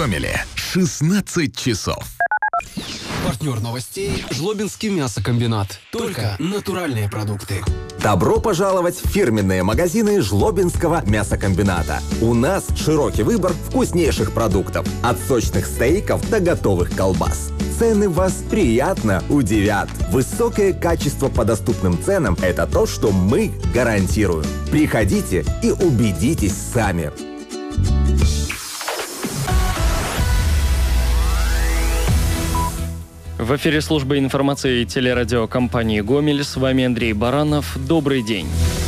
Гомеле 16 часов. Партнер новостей – Жлобинский мясокомбинат. Только натуральные продукты. Добро пожаловать в фирменные магазины Жлобинского мясокомбината. У нас широкий выбор вкуснейших продуктов. От сочных стейков до готовых колбас. Цены вас приятно удивят. Высокое качество по доступным ценам – это то, что мы гарантируем. Приходите и убедитесь сами. В эфире службы информации и телерадиокомпании «Гомель». С вами Андрей Баранов. Добрый день.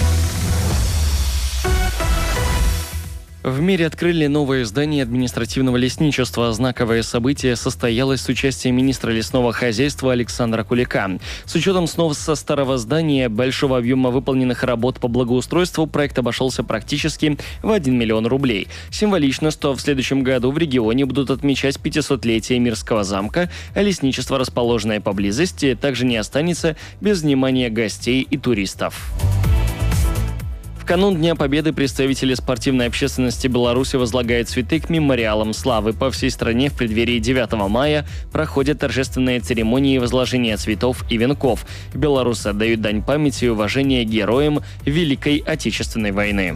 В мире открыли новое здание административного лесничества. Знаковое событие состоялось с участием министра лесного хозяйства Александра Кулика. С учетом сноса старого здания, большого объема выполненных работ по благоустройству, проект обошелся практически в 1 миллион рублей. Символично, что в следующем году в регионе будут отмечать 500-летие Мирского замка, а лесничество, расположенное поблизости, также не останется без внимания гостей и туристов. В канун Дня Победы представители спортивной общественности Беларуси возлагают цветы к мемориалам славы. По всей стране в преддверии 9 мая проходят торжественные церемонии возложения цветов и венков. Белорусы отдают дань памяти и уважения героям Великой Отечественной войны.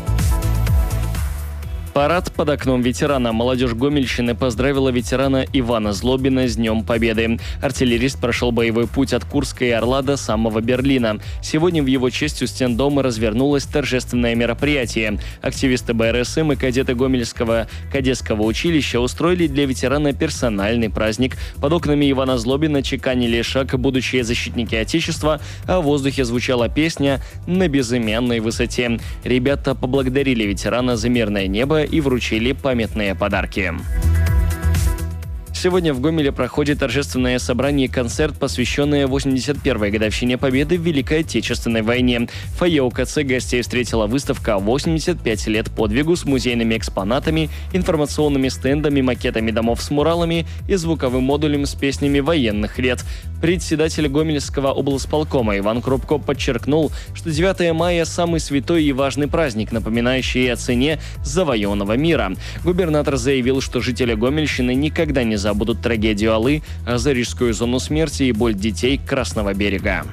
Парад под окном ветерана. Молодежь Гомельщины поздравила ветерана Ивана Злобина с Днем Победы. Артиллерист прошел боевой путь от Курска и Орла до самого Берлина. Сегодня в его честь у стен дома развернулось торжественное мероприятие. Активисты БРСМ и кадеты Гомельского кадетского училища устроили для ветерана персональный праздник. Под окнами Ивана Злобина чеканили шаг будущие защитники Отечества, а в воздухе звучала песня «На безымянной высоте». Ребята поблагодарили ветерана за мирное небо и вручили памятные подарки. Сегодня в Гомеле проходит торжественное собрание и концерт, посвященное 81-й годовщине Победы в Великой Отечественной войне. В фойе УКЦ гостей встретила выставка «85 лет подвигу» с музейными экспонатами, информационными стендами, макетами домов с муралами и звуковым модулем с песнями военных лет. Председатель Гомельского облсполкома Иван Крупко подчеркнул, что 9 мая – самый святой и важный праздник, напоминающий о цене завоеванного мира. Губернатор заявил, что жители Гомельщины никогда не забудут трагедию Олы, Зарижскую зону смерти и боль детей Красного берега.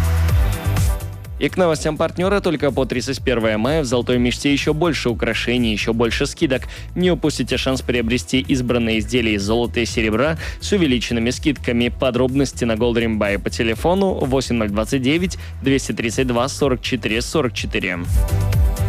И к новостям партнера: только по 31 мая в «Золотой мечте» еще больше украшений, еще больше скидок. Не упустите шанс приобрести избранные изделия из золота и серебра с увеличенными скидками. Подробности на Gold Buy по телефону 8029 232 44 44.